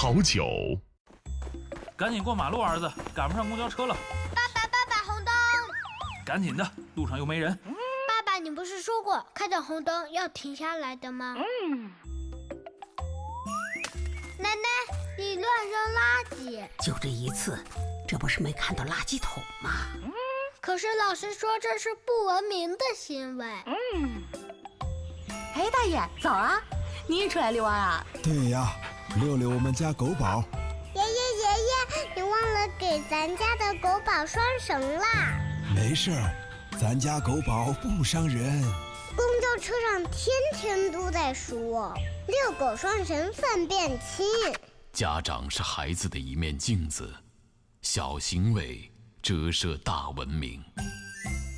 好酒。 赶紧过马路，儿子，赶不上公交车了。 爸爸，红灯！ 赶紧的，路上又没人。 爸爸，你不是说过看到红灯要停下来的吗？奶奶，你乱扔垃圾！ 就这一次，这不是没看到垃圾桶吗？ 可是老师说这是不文明的行为。 哎，大爷，早啊！你也出来遛弯啊？ 对呀，遛遛我们家狗宝。 爷爷，你忘了给咱家的狗宝拴绳啦。 没事儿，咱家狗宝不伤人。 公交车上天天都在说遛狗拴绳粪便轻。 家长是孩子的一面镜子，小行为折射大文明。